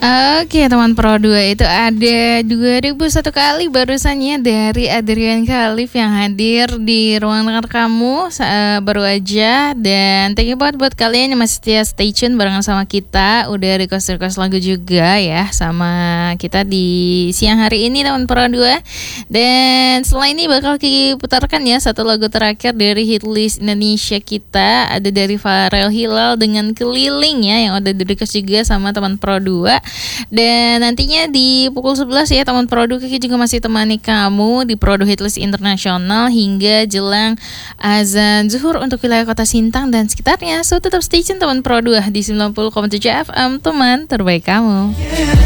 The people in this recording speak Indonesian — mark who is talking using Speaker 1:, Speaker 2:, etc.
Speaker 1: Oke teman Pro 2 itu ada 2001 kali barusannya dari Adrian Khalif yang hadir di ruang dengar kamu baru aja. Dan thank you banget buat kalian yang masih setia stay tune barengan sama kita. Udah request lagu juga ya sama kita di siang hari ini teman Pro 2. Dan setelah ini bakal diputarkan ya satu lagu terakhir dari hitlist Indonesia kita. Ada dari Farel Hilal dengan Keliling ya, yang udah di request juga sama teman Pro 2. Dan nantinya di pukul 11 ya teman Produ, Kiki juga masih temani kamu di Produ Hitlist Internasional hingga jelang azan zuhur untuk wilayah Kota Sintang dan sekitarnya. So tetap stay tune teman Produ di 90,7 FM, teman terbaik kamu.